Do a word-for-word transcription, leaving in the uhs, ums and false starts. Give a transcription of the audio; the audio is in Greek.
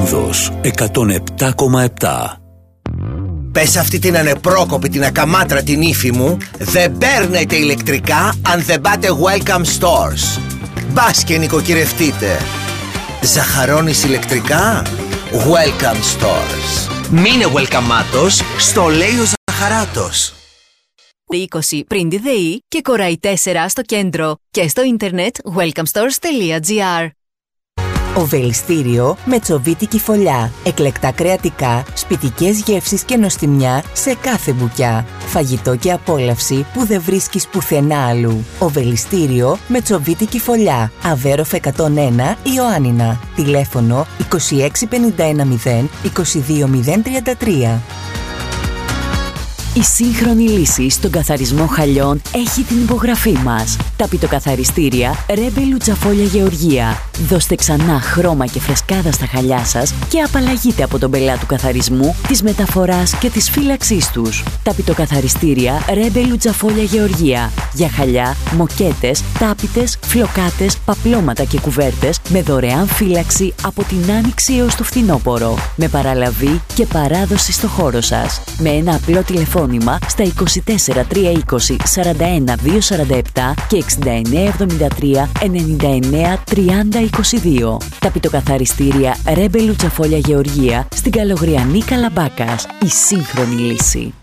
Λίνδος εκατόν επτά κόμμα επτά. Πες αυτή την ανεπρόκοπη, την ακαμάτρα την ύφη μου, δεν παίρνετε ηλεκτρικά αν δεν πάτε Welcome Stores. Μπας και νοικοκυρευτείτε. Ζαχαρώνεις ηλεκτρικά? Welcome Stores. Μείνε welcomeάτος, στο λέει ο Ζαχαράτος. είκοσι πριν τη ΔΕΗ και Κοράι τέσσερα στο κέντρο και στο ίντερνετ welcome stores τελεία gr. Οβελιστήριο με τσοβίτικη φωλιά. Εκλεκτά κρεατικά, σπιτικές γεύσεις και νοστιμιά σε κάθε μπουκιά. Φαγητό και απόλαυση που δεν βρίσκεις πουθενά αλλού. Οβελιστήριο με τσοβίτικη φωλιά. Αβέροφ εκατόν ένα Ιωάννινα. Τηλέφωνο είκοσι έξι πενήντα ένα μηδέν είκοσι δύο μηδέν τριάντα τρία. Η σύγχρονη λύση στον καθαρισμό χαλιών έχει την υπογραφή μας. Τα πιτοκαθαριστήρια Ρέμπε Λουτσαφόλια Γεωργία. Δώστε ξανά χρώμα και φρεσκάδα στα χαλιά σας και απαλλαγείτε από τον πελά του καθαρισμού, της μεταφοράς και της φύλαξής τους. Τα πιτοκαθαριστήρια Ρέμπε Λουτσαφόλια Γεωργία. Για χαλιά, μοκέτες, τάπητες, φλοκάτες, παπλώματα και κουβέρτες με δωρεάν φύλαξη από την άνοιξη έως το φθινόπωρο. Με παραλαβή και παράδοση στο χώρο σας. Με ένα απλό τηλεφώνημα στα είκοσι τέσσερα τριακόσια είκοσι σαράντα ένα διακόσια σαράντα επτά και εξήντα εννέα εβδομήντα τρία ενενήντα εννέα τριάντα είκοσι δύο. Τα πιτοκαθαριστήρια Ρέμπε Λουτσαφόλια Γεωργία στην Καλογριανή Καλαμπάκας. Η σύγχρονη λύση.